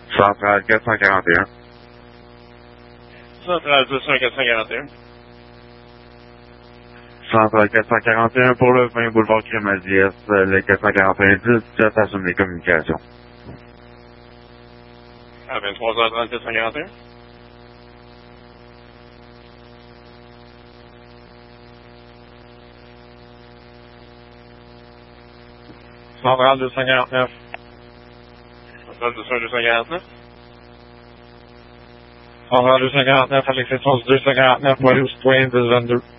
Centrale 441. Centrale 441. Centrale 441 pour le 20 boulevard Crémazie-Est, le 441 10 assume les communications. À 23h30, 441. Centrale 249. Centrale 249. Centrale 249 à l'exception du 249 pour aller au citoyen 1022.